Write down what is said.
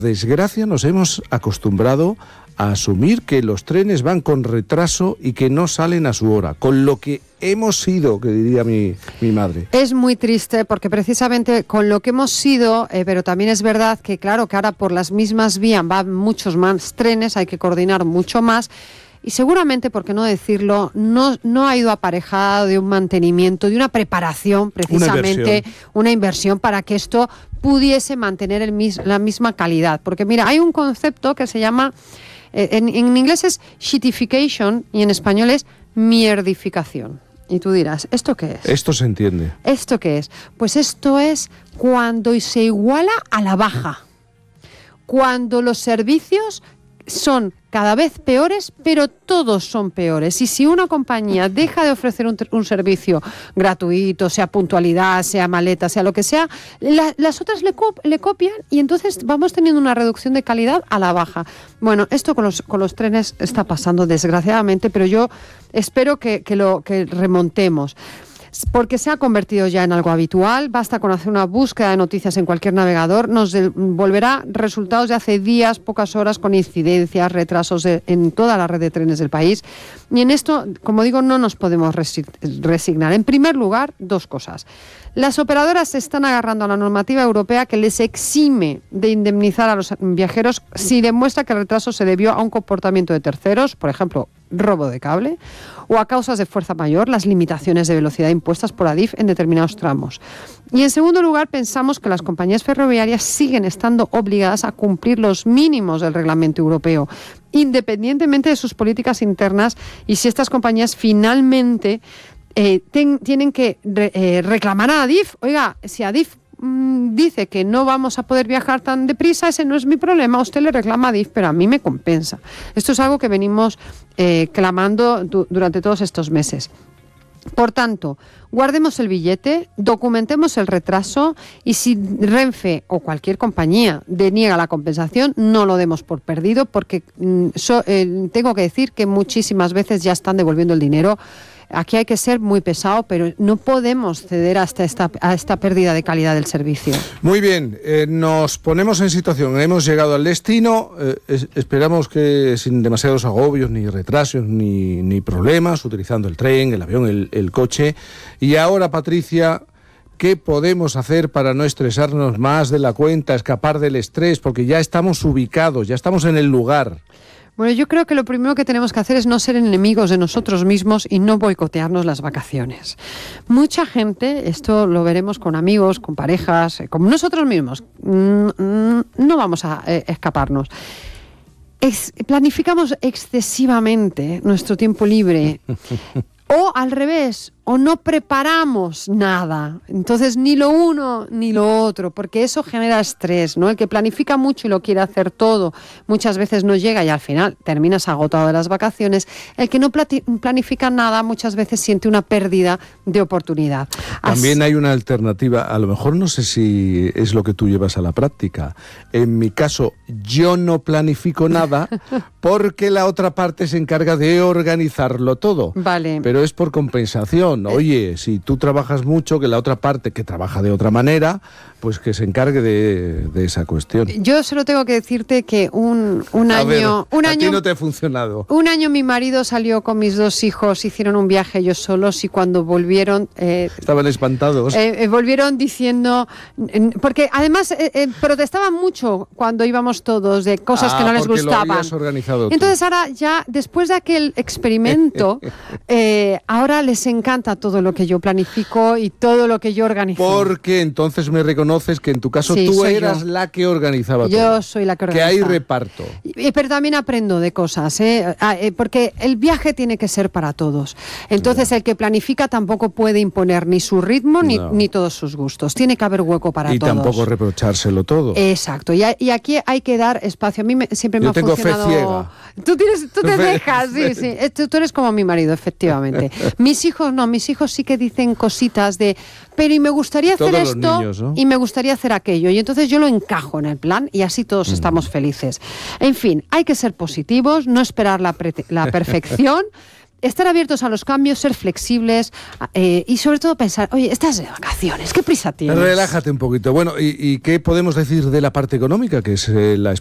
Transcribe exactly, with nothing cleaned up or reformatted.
desgracia nos hemos acostumbrado a asumir que los trenes van con retraso y que no salen a su hora, con lo que hemos sido, que diría mi, mi madre. Es muy triste porque precisamente con lo que hemos sido, eh, pero también es verdad que claro que ahora por las mismas vías van muchos más trenes, hay que coordinar mucho más. Y seguramente, por qué no decirlo, no, no ha ido aparejado de un mantenimiento, de una preparación, precisamente, una inversión, una inversión para que esto pudiese mantener el mis, la misma calidad. Porque mira, hay un concepto que se llama, eh, en, en inglés es shitification y en español es mierdificación. Y tú dirás, ¿esto qué es? Esto se entiende. ¿Esto qué es? Pues esto es cuando se iguala a la baja. Cuando los servicios son cada vez peores, pero todos son peores. Y si una compañía deja de ofrecer un, un servicio gratuito, sea puntualidad, sea maleta, sea lo que sea, la, las otras le, cop, le copian y entonces vamos teniendo una reducción de calidad a la baja. Bueno, esto con los, con los trenes está pasando desgraciadamente, pero yo espero que, que lo que remontemos. Porque se ha convertido ya en algo habitual, basta con hacer una búsqueda de noticias en cualquier navegador, nos devolverá resultados de hace días, pocas horas, con incidencias, retrasos de, en toda la red de trenes del país. Y en esto, como digo, no nos podemos resignar. En primer lugar, dos cosas. Las operadoras se están agarrando a la normativa europea que les exime de indemnizar a los viajeros si demuestra que el retraso se debió a un comportamiento de terceros, por ejemplo, robo de cable, o a causas de fuerza mayor, las limitaciones de velocidad impuestas por Adif en determinados tramos. Y en segundo lugar, pensamos que las compañías ferroviarias siguen estando obligadas a cumplir los mínimos del reglamento europeo, independientemente de sus políticas internas, y si estas compañías finalmente eh, ten, tienen que re, eh, reclamar a Adif. Oiga, si Adif mmm, dice que no vamos a poder viajar tan deprisa, ese no es mi problema, usted le reclama a Adif, pero a mí me compensa. Esto es algo que venimos eh, clamando du- durante todos estos meses. Por tanto, guardemos el billete, documentemos el retraso y si Renfe o cualquier compañía deniega la compensación, no lo demos por perdido porque mm, so, eh, tengo que decir que muchísimas veces ya están devolviendo el dinero. Aquí hay que ser muy pesado, pero no podemos ceder hasta esta, a esta pérdida de calidad del servicio. Muy bien, eh, nos ponemos en situación, hemos llegado al destino, eh, es, esperamos que sin demasiados agobios, ni retrasos, ni, ni problemas, utilizando el tren, el avión, el, el coche. Y ahora, Patricia, ¿qué podemos hacer para no estresarnos más de la cuenta, escapar del estrés? Porque ya estamos ubicados, ya estamos en el lugar. Bueno, yo creo que lo primero que tenemos que hacer es no ser enemigos de nosotros mismos y no boicotearnos las vacaciones. Mucha gente, esto lo veremos con amigos, con parejas, con nosotros mismos, no vamos a eh, escaparnos. Ex- planificamos excesivamente nuestro tiempo libre o al revés, o no preparamos nada. Entonces, ni lo uno ni lo otro, porque eso genera estrés, ¿no? El que planifica mucho y lo quiere hacer todo, muchas veces no llega y al final terminas agotado de las vacaciones. El que no plati- planifica nada, muchas veces siente una pérdida de oportunidad. También Así... hay una alternativa, a lo mejor no sé si es lo que tú llevas a la práctica. En mi caso, yo no planifico nada porque la otra parte se encarga de organizarlo todo. Vale. Pero es por compensación. Oye, si tú trabajas mucho, que la otra parte que trabaja de otra manera, pues que se encargue de, de esa cuestión. Yo solo tengo que decirte que un, un a año... Ver, un a año, ti no te ha funcionado. Un año mi marido salió con mis dos hijos, hicieron un viaje ellos solos y cuando volvieron... Eh, Estaban espantados. Eh, eh, volvieron diciendo... Eh, porque además eh, eh, protestaban mucho cuando íbamos todos de cosas ah, que no les porque gustaban. Lo habías organizado tú. Entonces ahora ya, después de aquel experimento, eh, ahora les encanta todo lo que yo planifico y todo lo que yo organizo. Porque entonces me reconoces que en tu caso Sí, tú soy eras yo. la que organizaba Yo todo. soy la que Que organiza. hay reparto. Y, pero también aprendo de cosas, ¿eh? Ah, eh, porque el viaje tiene que ser para todos. Entonces, no. el que planifica tampoco puede imponer ni su ritmo ni, no. ni todos sus gustos. Tiene que haber hueco para y todos. Y tampoco reprochárselo todo. Exacto. Y, a, y aquí hay que dar espacio. A mí me, siempre Yo me ha tengo funcionado... fe ciega. Tú, tienes, tú te Fe, dejas, sí, sí. Tú, tú eres como mi marido, efectivamente. Mis hijos no, mis hijos sí que dicen cositas de... Pero y me gustaría hacer todos esto niños, ¿no? y me gustaría hacer aquello. Y entonces yo lo encajo en el plan y así todos mm. estamos felices. En fin, hay que ser positivos, no esperar la, pre- la perfección. estar abiertos a los cambios, ser flexibles eh, y sobre todo pensar, oye, estás de vacaciones, ¿qué prisa tienes? Relájate un poquito. Bueno, ¿y, y qué podemos decir de la parte económica, que es eh, la